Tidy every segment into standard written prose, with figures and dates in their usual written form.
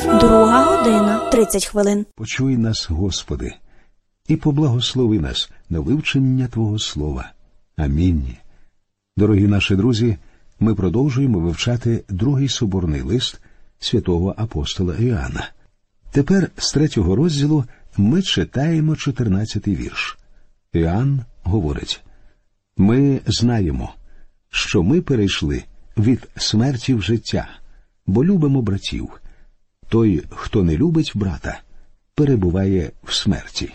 2:30. Почуй нас, Господи, і поблагослови нас на вивчення Твого Слова. Амінь. Дорогі наші друзі, ми продовжуємо вивчати другий соборний лист святого апостола Іоанна. Тепер з 3 розділу ми читаємо 14-й вірш. Іоанн говорить: «Ми знаємо, що ми перейшли від смерті в життя, бо любимо братів. Той, хто не любить брата, перебуває в смерті».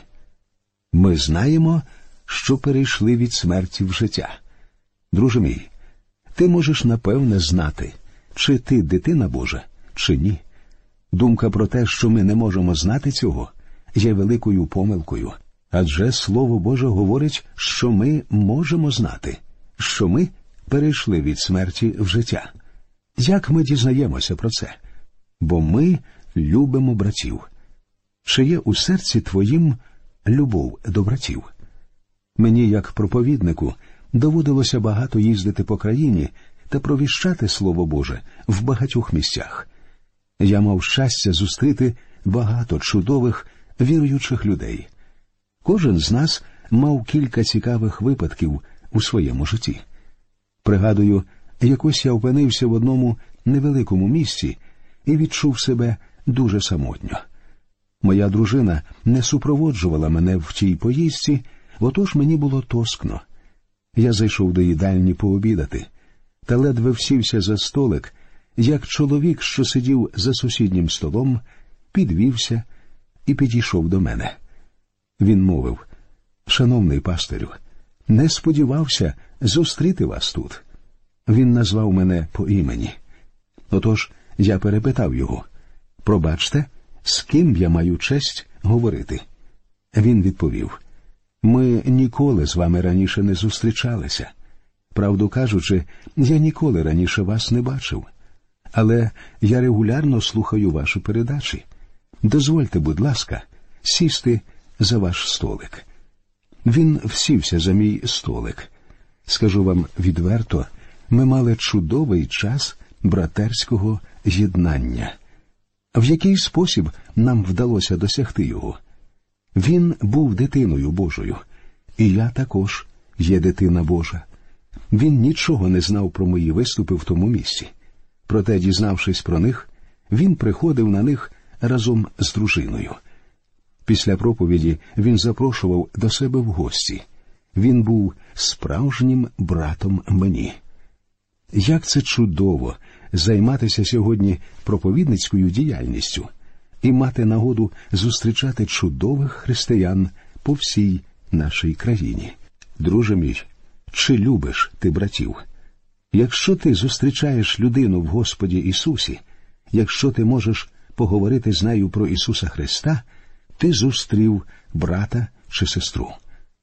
Ми знаємо, що перейшли від смерті в життя. Друже мій, ти можеш напевне знати, чи ти дитина Божа, чи ні. Думка про те, що ми не можемо знати цього, є великою помилкою. Адже Слово Боже говорить, що ми можемо знати, що ми перейшли від смерті в життя. Як ми дізнаємося про це? Бо ми любимо братів. Чи є у серці твоїм любов до братів? Мені, як проповіднику, доводилося багато їздити по країні та провіщати Слово Боже в багатьох місцях. Я мав щастя зустріти багато чудових, віруючих людей. Кожен з нас мав кілька цікавих випадків у своєму житті. Пригадую, якось я опинився в одному невеликому місці і відчув себе дуже самотньо. Моя дружина не супроводжувала мене в тій поїздці, отож мені було тоскно. Я зайшов до їдальні пообідати, та ледве всівся за столик, як чоловік, що сидів за сусіднім столом, підвівся і підійшов до мене. Він мовив: «Шановний пастирю, не сподівався зустріти вас тут». Він назвав мене по імені. Отож я перепитав його: «Пробачте, з ким я маю честь говорити?» Він відповів: «Ми ніколи з вами раніше не зустрічалися. Правду кажучи, я ніколи раніше вас не бачив. Але я регулярно слухаю ваші передачі. Дозвольте, будь ласка, сісти за ваш столик». Він всівся за мій столик. Скажу вам відверто, ми мали чудовий час братерського єднання. В який спосіб нам вдалося досягти його? Він був дитиною Божою, і я також є дитина Божа. Він нічого не знав про мої виступи в тому місці. Проте, дізнавшись про них, він приходив на них разом з дружиною. Після проповіді він запрошував до себе в гості. Він був справжнім братом мені. Як це чудово займатися сьогодні проповідницькою діяльністю і мати нагоду зустрічати чудових християн по всій нашій країні. Друже мій, чи любиш ти братів? Якщо ти зустрічаєш людину в Господі Ісусі, якщо ти можеш поговорити з нею про Ісуса Христа, ти зустрів брата чи сестру.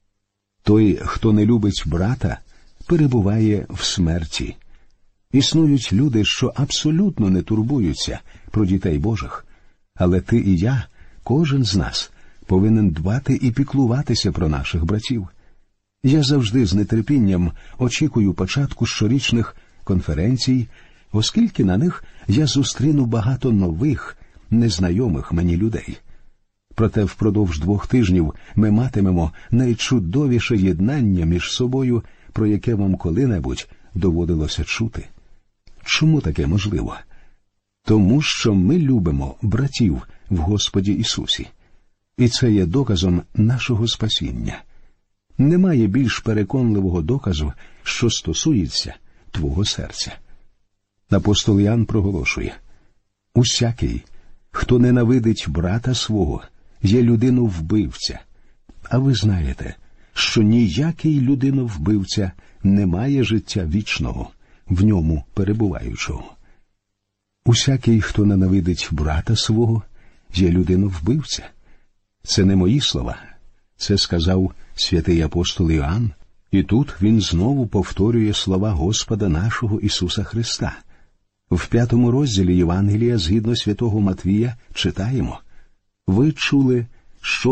Той, хто не любить брата, перебуває в смерті. Існують люди, що абсолютно не турбуються про дітей Божих. Але ти і я, кожен з нас, повинен дбати і піклуватися про наших братів. Я завжди з нетерпінням очікую початку щорічних конференцій, оскільки на них я зустріну багато нових, незнайомих мені людей. Проте впродовж 2 тижнів ми матимемо найчудовіше єднання між собою, про яке вам коли-небудь доводилося чути. Чому таке можливо? Тому що ми любимо братів в Господі Ісусі. І це є доказом нашого спасіння. Немає більш переконливого доказу, що стосується твого серця. Апостол Іоанн проголошує: «Усякий, хто ненавидить брата свого, є людиновбивця. А ви знаєте, що ніякий людиновбивця не має життя вічного, в ньому перебуваючого». Усякий, хто ненавидить брата свого, є людиновбивця. Це не мої слова. Це сказав святий апостол Іоанн. І тут він знову повторює слова Господа нашого Ісуса Христа. В 5 розділі Євангелія, згідно святого Матвія, читаємо: «Ви чули, що